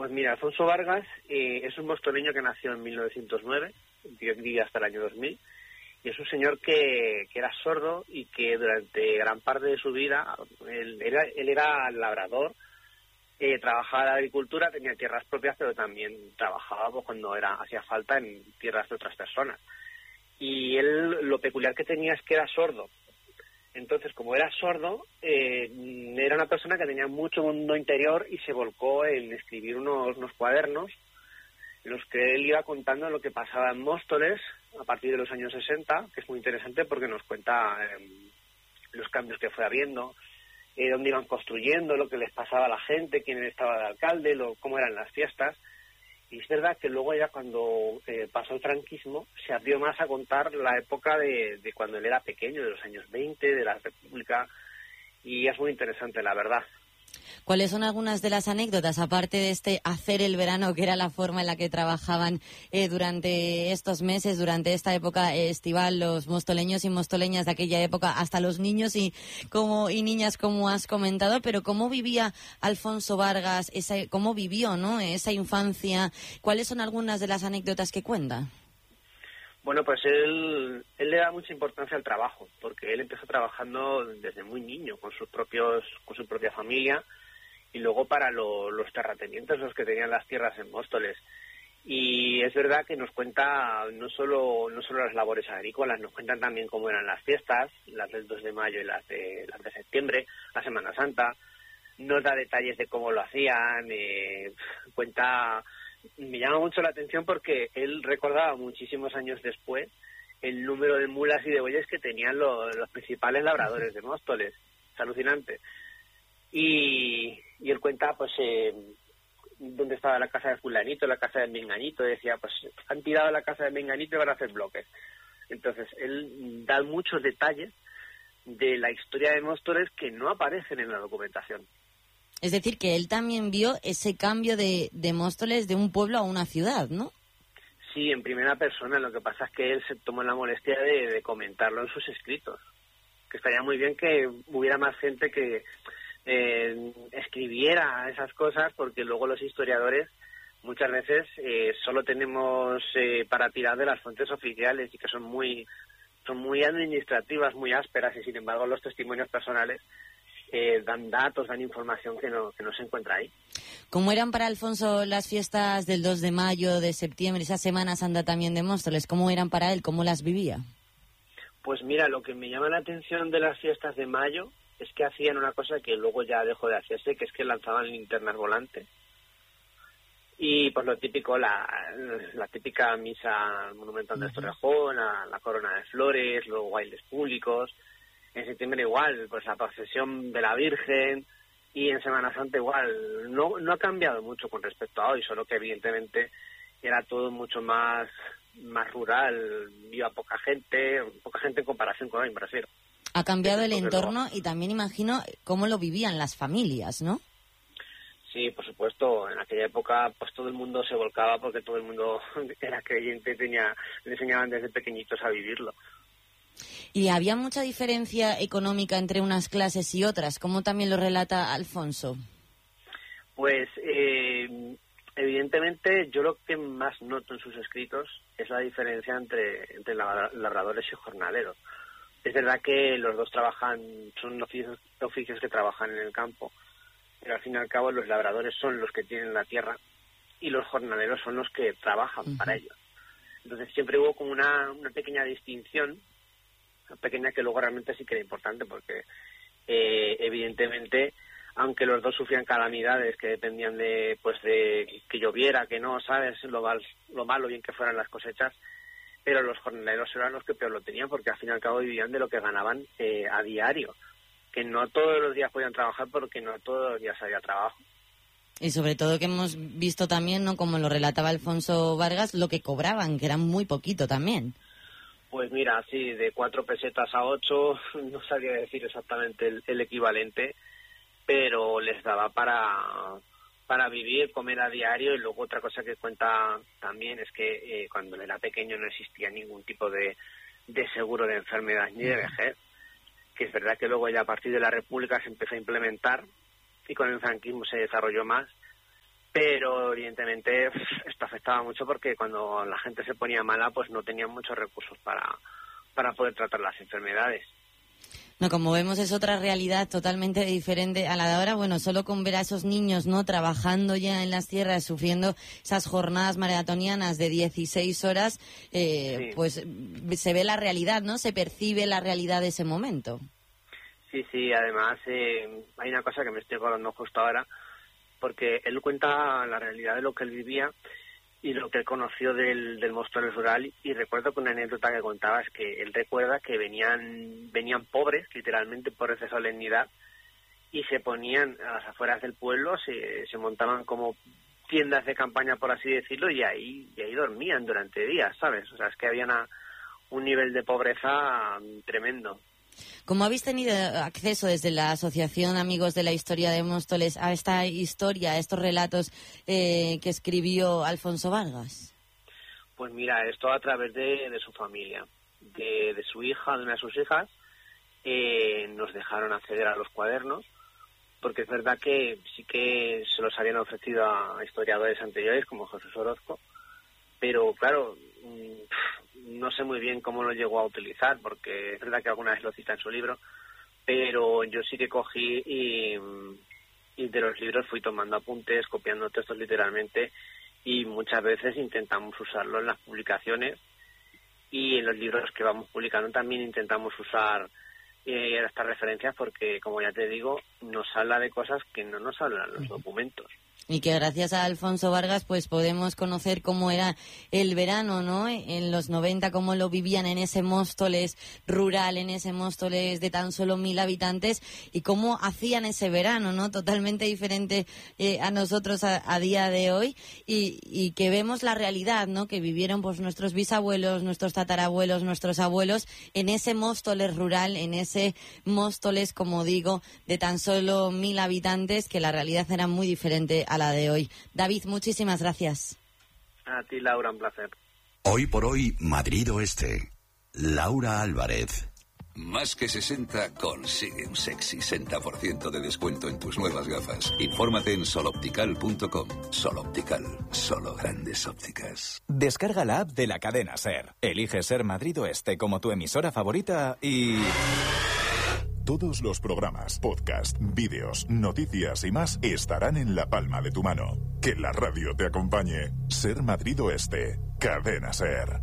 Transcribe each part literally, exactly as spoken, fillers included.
Pues mira, Alfonso Vargas eh, es un mostoleño que nació en mil novecientos nueve, vivió hasta el año dos mil, y es un señor que, que era sordo y que durante gran parte de su vida, él era, él era labrador, eh, trabajaba en la agricultura, tenía tierras propias, pero también trabajaba pues, cuando era hacía falta en tierras de otras personas. Y él, lo peculiar que tenía es que era sordo. Entonces, como era sordo, eh, era una persona que tenía mucho mundo interior y se volcó en escribir unos, unos cuadernos en los que él iba contando lo que pasaba en Móstoles a partir de los años sesenta, que es muy interesante porque nos cuenta eh, los cambios que fue habiendo, eh, dónde iban construyendo, lo que les pasaba a la gente, quién estaba de alcalde, lo, cómo eran las fiestas. Y es verdad que luego ya cuando eh, pasó el franquismo se abrió más a contar la época de, de cuando él era pequeño, de los años veinte, de la República, y es muy interesante, la verdad. ¿Cuáles son algunas de las anécdotas, aparte de este hacer el verano, que era la forma en la que trabajaban eh, durante estos meses, durante esta época estival, los mostoleños y mostoleñas de aquella época, hasta los niños y como y niñas, como has comentado, pero cómo vivía Alfonso Vargas, esa, cómo vivió, ¿no?, esa infancia? ¿Cuáles son algunas de las anécdotas que cuenta? Bueno, pues él, él le da mucha importancia al trabajo, porque él empezó trabajando desde muy niño con sus propios, con su propia familia, y luego para lo, los terratenientes, los que tenían las tierras en Móstoles. Y es verdad que nos cuenta no solo no solo las labores agrícolas, nos cuentan también cómo eran las fiestas, las del dos de mayo y las de, las de septiembre, la Semana Santa. Nos da detalles de cómo lo hacían, eh, cuenta... Me llama mucho la atención porque él recordaba muchísimos años después el número de mulas y de bueyes que tenían los, los principales labradores de Móstoles. Es alucinante. Y, y él cuenta, pues, eh, dónde estaba la casa de fulanito, la casa de menganito. Decía, pues, han tirado la casa de menganito y van a hacer bloques. Entonces, él da muchos detalles de la historia de Móstoles que no aparecen en la documentación. Es decir, que él también vio ese cambio de, de Móstoles de un pueblo a una ciudad, ¿no? Sí, en primera persona. Lo que pasa es que él se tomó la molestia de, de comentarlo en sus escritos. Que estaría muy bien que hubiera más gente que eh, escribiera esas cosas, porque luego los historiadores muchas veces eh, solo tenemos eh, para tirar de las fuentes oficiales y que son muy, son muy administrativas, muy ásperas, y sin embargo los testimonios personales Eh, dan datos, dan información que no, que no se encuentra ahí. ¿Cómo eran para Alfonso las fiestas del dos de mayo, de septiembre, esa Semana Santa también de Móstoles? ¿Cómo eran para él? ¿Cómo las vivía? Pues mira, lo que me llama la atención de las fiestas de mayo es que hacían una cosa que luego ya dejó de hacerse, que es que lanzaban linternas volantes. Y pues lo típico, la, la típica misa monumental de Torrejón, la, la corona de flores, los bailes públicos. En septiembre igual, pues la procesión de la Virgen, y en Semana Santa igual. No no ha cambiado mucho con respecto a hoy, solo que evidentemente era todo mucho más más rural, iba poca gente, poca gente en comparación con hoy, me refiero. Ha cambiado el entorno y también imagino cómo lo vivían las familias, ¿no? Sí, por supuesto. En aquella época pues todo el mundo se volcaba porque todo el mundo era creyente, tenía, le enseñaban desde pequeñitos a vivirlo. ¿Y había mucha diferencia económica entre unas clases y otras? ¿Cómo también lo relata Alfonso? Pues eh, evidentemente yo lo que más noto en sus escritos es la diferencia entre, entre labradores y jornaleros. Es verdad que los dos trabajan, son oficios, oficios que trabajan en el campo, pero al fin y al cabo los labradores son los que tienen la tierra y los jornaleros son los que trabajan uh-huh. para ellos. Entonces siempre hubo como una, una pequeña distinción, pequeña que luego realmente sí que era importante, porque eh, evidentemente, aunque los dos sufrían calamidades que dependían de pues de que lloviera, que no, sabes, lo mal, lo malo bien que fueran las cosechas, pero los jornaleros eran los que peor lo tenían, porque al fin y al cabo vivían de lo que ganaban eh, a diario, que no todos los días podían trabajar porque no todos los días había trabajo. Y sobre todo que hemos visto también, ¿no?, como lo relataba Alfonso Vargas, lo que cobraban, que era muy poquito también. Pues mira, sí, de cuatro pesetas a ocho, no sabría decir exactamente el, el equivalente, pero les daba para, para vivir, comer a diario. Y luego otra cosa que cuenta también es que eh, cuando era pequeño no existía ningún tipo de, de seguro de enfermedad ni de vejez, que es verdad que luego ya a partir de la República se empezó a implementar y con el franquismo se desarrolló más, pero evidentemente esto afectaba mucho porque cuando la gente se ponía mala, pues no tenían muchos recursos para, para poder tratar las enfermedades. No, como vemos es otra realidad totalmente diferente a la de ahora. Bueno, solo con ver a esos niños, ¿no?, trabajando ya en las tierras, sufriendo esas jornadas maratonianas de dieciséis horas, eh, sí. pues se ve la realidad, ¿no? Se percibe la realidad de ese momento. Sí, sí, además eh, hay una cosa que me estoy acordando justo ahora, porque él cuenta la realidad de lo que él vivía y lo que él conoció del, del Móstoles rural, y recuerdo que una anécdota que contaba es que él recuerda que venían venían pobres, literalmente pobres de solemnidad, y se ponían a las afueras del pueblo, se, se montaban como tiendas de campaña, por así decirlo, y ahí y ahí dormían durante días, ¿sabes? O sea, es que había una, un nivel de pobreza tremendo. ¿Cómo habéis tenido acceso desde la Asociación Amigos de la Historia de Móstoles a esta historia, a estos relatos eh, que escribió Alfonso Vargas? Pues mira, esto a través de, de su familia, de, de su hija, de una de sus hijas, eh, nos dejaron acceder a los cuadernos, porque es verdad que sí que se los habían ofrecido a historiadores anteriores, como Jesús Orozco, pero claro, no sé muy bien cómo lo llegó a utilizar, porque es verdad que alguna vez lo cita en su libro, pero yo sí que cogí y, y de los libros fui tomando apuntes, copiando textos literalmente, y muchas veces intentamos usarlo en las publicaciones, y en los libros que vamos publicando también intentamos usar eh, estas referencias, porque como ya te digo, nos habla de cosas que no nos hablan los documentos. Y que gracias a Alfonso Vargas pues podemos conocer cómo era el verano, ¿no?, en los noventa, cómo lo vivían en ese Móstoles rural, en ese Móstoles de tan solo mil habitantes, y cómo hacían ese verano, ¿no?, totalmente diferente eh, a nosotros a, a día de hoy, y, y que vemos la realidad, ¿no?, que vivieron pues nuestros bisabuelos, nuestros tatarabuelos, nuestros abuelos en ese Móstoles rural, en ese Móstoles, como digo, de tan solo mil habitantes, que la realidad era muy diferente a la de hoy. David, muchísimas gracias. A ti, Laura, un placer. Hoy por hoy, Madrid Oeste. Laura Álvarez. Más que sesenta consigue un sexy sesenta por ciento de descuento en tus nuevas gafas. Infórmate en soloptical punto com. Soloptical, solo grandes ópticas. Descarga la app de la cadena SER. Elige Ser Madrid Oeste como tu emisora favorita y... Todos los programas, podcast, vídeos, noticias y más estarán en la palma de tu mano. Que la radio te acompañe. Ser Madrid Oeste. Cadena SER.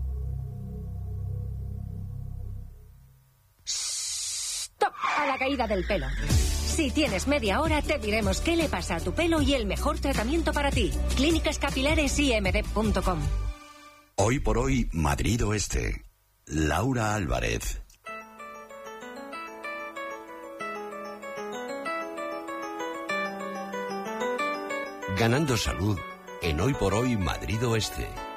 ¡Stop! A la caída del pelo. Si tienes media hora, te diremos qué le pasa a tu pelo y el mejor tratamiento para ti. Clínicas Capilares I M D punto com. Hoy por hoy, Madrid Oeste. Laura Álvarez. Ganando salud en Hoy por Hoy Madrid Oeste.